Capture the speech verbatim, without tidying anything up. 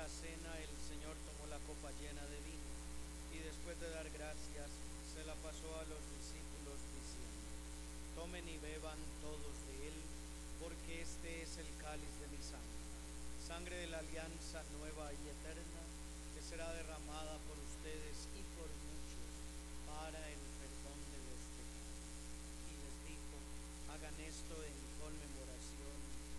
la cena, el Señor tomó la copa llena de vino y después de dar gracias, se la pasó a los discípulos diciendo: tomen y beban todos de él, porque este es el cáliz de mi sangre, sangre de la alianza nueva y eterna, que será derramada por ustedes y por